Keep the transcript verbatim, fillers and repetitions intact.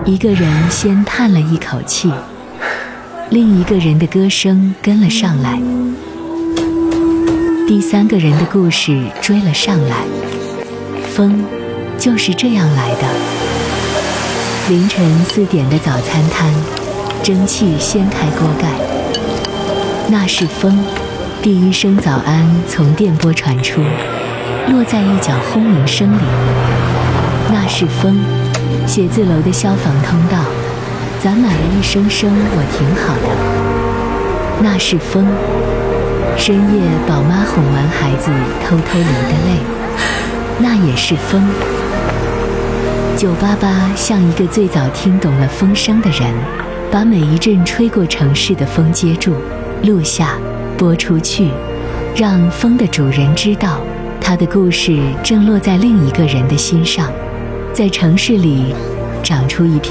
一个人先叹了一口气，另一个人的歌声跟了上来，第三个人的故事追了上来。风就是这样来的。凌晨四点的早餐摊，蒸汽掀开锅盖，那是风。第一声早安从电波传出，落在一角轰鸣声里，那是风。写字楼的消防通道攒满了一声声我挺好的，那是风。深夜宝妈哄完孩子偷偷流的泪，那也是风。九八八像一个最早听懂了风声的人，把每一阵吹过城市的风接住，录下，播出去，让风的主人知道，他的故事正落在另一个人的心上。在城市里长出一片